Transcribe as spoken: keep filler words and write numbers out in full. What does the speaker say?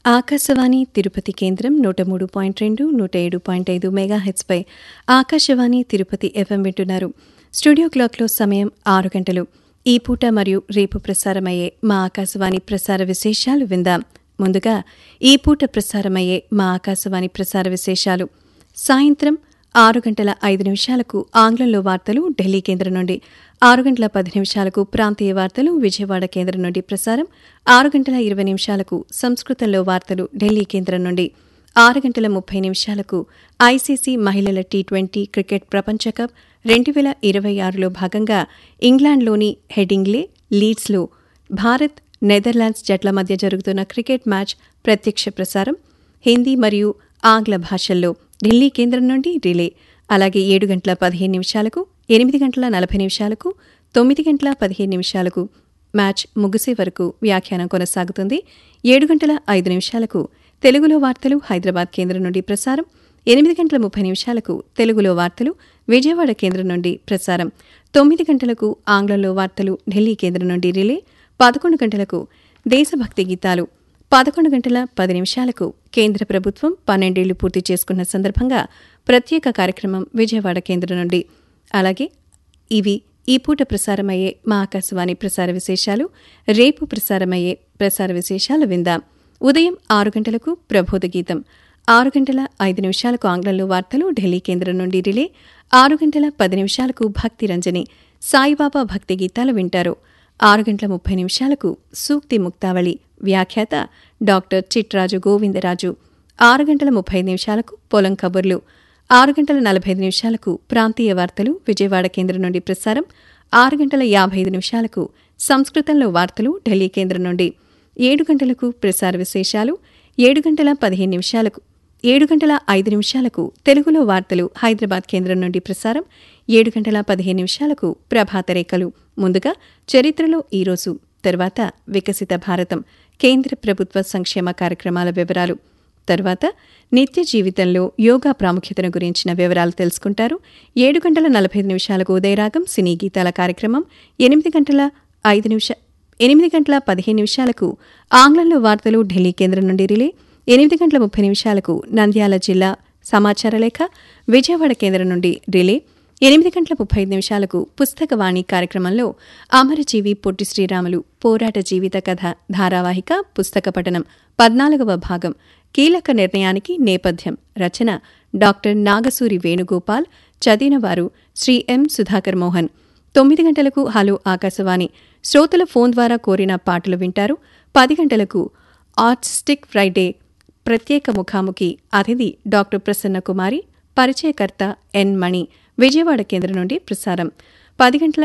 ఆకాశవాణి తిరుపతి కేంద్రం నూట మూడు పాయింట్ రెండు నూట ఏడు పాయింట్ ఐదు మెగాహెట్స్పై ఆకాశవాణి తిరుపతి ఎఫ్ఎం వింటున్నారు. స్టూడియో క్లాక్లో సమయం ఆరు గంటలు. ఈ పూట మరియు రేపు ప్రసారమయ్యే మా ఆకాశవాణి ప్రసార విశేషాలు విందాం. ముందుగా ఈ పూట ప్రసారమయ్యే మా ఆకాశవాణి ప్రసార విశేషాలు. సాయంత్రం ఆరు గంటల ఐదు నిమిషాలకు ఆంగ్లంలో వార్తలు ఢిల్లీ కేంద్రం నుండి, ఆరు గంటల పది నిమిషాలకు ప్రాంతీయ వార్తలు విజయవాడ కేంద్రం నుండి ప్రసారం, ఆరు గంటల ఇరవై నిమిషాలకు సంస్కృతంలో వార్తలు ఢిల్లీ కేంద్రం నుండి, ఆరు గంటల ముప్పై నిమిషాలకు ఐసీసీ మహిళల టీ ట్వంటీ క్రికెట్ ప్రపంచ కప్ రెండు వేల ఇరవై ఆరులో భాగంగా ఇంగ్లాండ్లోని హెడింగ్లే, లీడ్స్లో భారత్ నెదర్లాండ్స్ జట్ల మధ్య జరుగుతున్న క్రికెట్ మ్యాచ్ ప్రత్యక్ష ప్రసారం హిందీ మరియు ఆంగ్ల భాషల్లో ఢిల్లీ కేంద్రం నుండి రిలే. అలాగే ఏడు గంటల పదిహేను నిమిషాలకు, ఎనిమిది గంటల నలభై నిమిషాలకు, తొమ్మిది గంటల పదిహేను నిమిషాలకు మ్యాచ్ ముగిసే వరకు వ్యాఖ్యానం కొనసాగుతుంది. ఏడు గంటల ఐదు నిమిషాలకు తెలుగులో వార్తలు హైదరాబాద్ కేంద్రం నుండి ప్రసారం, ఎనిమిది గంటల ముప్పై నిమిషాలకు తెలుగులో వార్తలు విజయవాడ కేంద్రం నుండి ప్రసారం, తొమ్మిది గంటలకు ఆంగ్లంలో వార్తలు ఢిల్లీ కేంద్రం నుండి రిలే, పదకొండు గంటలకు దేశభక్తి గీతాలు, పదకొండు గంటల పది నిమిషాలకు కేంద్ర ప్రభుత్వం పన్నెండేళ్లు పూర్తి చేసుకున్న సందర్భంగా ప్రత్యేక కార్యక్రమం విజయవాడ కేంద్రం నుండి. అలాగే ఇవి ఈ పూట ప్రసారమయ్యే మా ఆకాశవాణి ప్రసార విశేషాలు. రేపు ప్రసారమయ్యే ప్రసార విశేషాలు విందాం. ఉదయం ఆరు గంటలకు ప్రబోధ గీతం, ఆరు గంటల ఐదు నిమిషాలకు ఆంగ్లంలో వార్తలు ఢిల్లీ కేంద్రం నుండి రిలే, ఆరు గంటల పది నిమిషాలకు భక్తి రంజని సాయిబాబా భక్తి గీతాలు వింటారు. ఆరు గంటల ముప్పై నిమిషాలకు సూక్తి ముక్తావళి, వ్యాఖ్యాత డాక్టర్ చిట్రాజు గోవిందరాజు. ఆరు గంటల ముప్పై నిమిషాలకు పొలం కబుర్లు, ఆరు గంటల నలభై ఐదు నిమిషాలకు ప్రాంతీయ వార్తలు విజయవాడ కేంద్రం నుండి ప్రసారం, ఆరు గంటల యాభై ఐదు నిమిషాలకు సంస్కృతంలో వార్తలు ఢిల్లీ కేంద్రం నుండి, ఏడు గంటలకు ప్రసార విశేషాలు, ఏడు గంటల పదిహేను నిమిషాలకు ఏడు గంటల ఐదు నిమిషాలకు తెలుగులో వార్తలు హైదరాబాద్ కేంద్రం నుండి ప్రసారం, ఏడు గంటల పదిహేను నిమిషాలకు ప్రభాత రేఖలు. ముందుగా చరిత్రలో ఈరోజు, తర్వాత వికసిత భారతం కేంద్ర ప్రభుత్వ సంక్షేమ కార్యక్రమాల వివరాలు, తర్వాత నిత్య జీవితంలో యోగా ప్రాముఖ్యతను గురించిన వివరాలు తెలుసుకుంటారు. ఏడు గంటల నలభై ఐదు నిమిషాలకు ఉదయరాగం సినీ గీతాల కార్యక్రమం, ఎనిమిది గంటల ఐదు నిమిష ఎనిమిది గంటల పదిహేను నిమిషాలకు ఆంగ్లంలో వార్తలు ఢిల్లీ కేంద్రం నుండి రిలే, ఎనిమిది గంటల ముప్పై నిమిషాలకు నంద్యాల జిల్లా సమాచార లేఖ విజయవాడ కేంద్రం నుండి రిలే, ఎనిమిది గంటల ముప్పై ఐదు నిమిషాలకు పుస్తకవాణి కార్యక్రమంలో అమరజీవి పొట్టి శ్రీరాములు పోరాట జీవిత కథ ధారావాహిక పుస్తక పఠనం పద్నాలుగవ భాగం, కీలక నిర్ణయానికి నేపథ్యం, రచన డాక్టర్ నాగసూరి వేణుగోపాల్, చదివినవారు శ్రీ ఎం సుధాకర్ మోహన్. తొమ్మిది గంటలకు హలో ఆకాశవాణి శ్రోతల ఫోన్ ద్వారా కోరిన పాటలు వింటారు. పది గంటలకు ఆర్టిస్టిక్ ఫ్రైడే ప్రత్యేక ముఖాముఖి, అతిథి డాక్టర్ ప్రసన్న కుమారి, పరిచయకర్త ఎన్ మణి, విజయవాడ కేంద్రం నుండి ప్రసారం. పది గంటల